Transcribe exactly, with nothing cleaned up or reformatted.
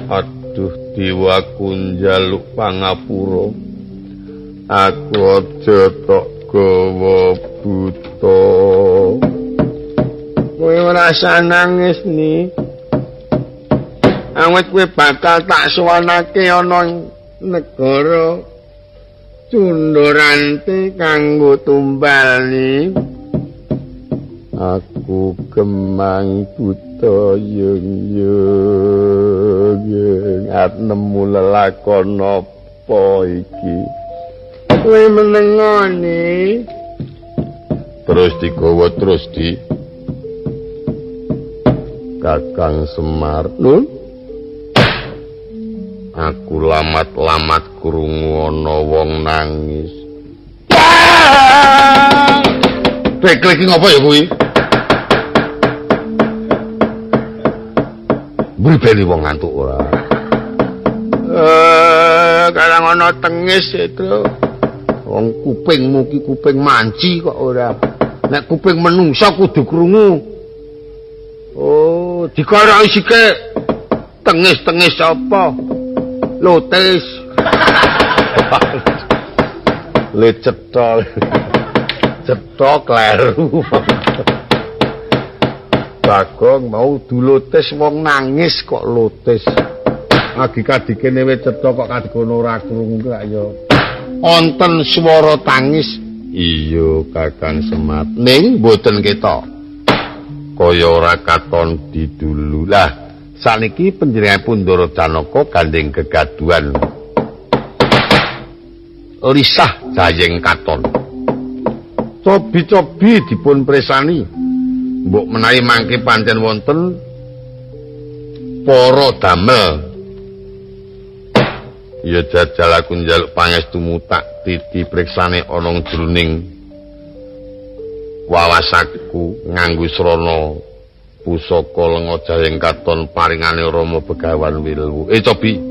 Aduh dewaku njaluk pangapura. Aku aja tok gawa buta. Kowe ora usah nangis ni. Awit kowe bakal tak suwanake ana negara Cundurante kanggo tumbal ni. Aku kemang buta yung yung yung at nemu lelakon apa iki. Kowe menengoni. Terus digawa terus di Kakang Semar. Nun. Aku lamat-lamat krungu ana wong nangis. Teklik iki ngopo ya kuwi? Mripeni wong ngantuk ora. Eh, karang ana tengis itu. Wong kupingmu ki kuping manci kok ora. Nek kuping menungsa kudu krungu. Oh, dikaraki sithik. Tengis-tengis apa? Lotes. Le cetol. Cetok kleru. Bagong mau dulotes wong nangis kok lotes. Agi-kadike newe cetok kok kadikono ora krungu kok ya. Wonten swara tangis. Iya Kakang Semar. Ning mboten ketok. Kaya ora katon didulu. Lah saniki panjenenganipun Ndara Janaka gandeng gegaduhan lisah jayeng katon. Cobi-cobi dipun presani. Mbok menawi mangke pancen wonten para damel. Ya jajal aku njaluk pangestumu tak titi preksane ana jroning wawasaku nganggo srana pusaka lenga jayeng katon paringane Rama Begawan Wilwu. Eh Cobi